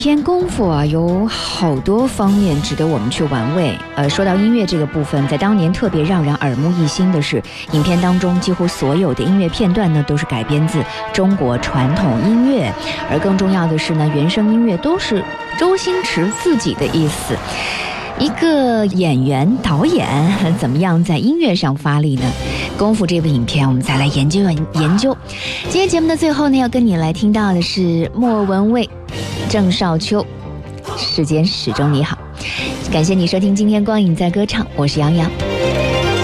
篇功夫啊，有好多方面值得我们去玩味。说到音乐这个部分，在当年特别让人耳目一新的是，影片当中几乎所有的音乐片段呢，都是改编自中国传统音乐，而更重要的是呢，原声音乐都是周星驰自己的意思。一个演员导演怎么样在音乐上发力呢？功夫这部影片我们再来研究研究。今天节目的最后呢，要跟你来听到的是莫文蔚、郑少秋，时间始终你好。感谢你收听今天光影在歌唱，我是杨洋。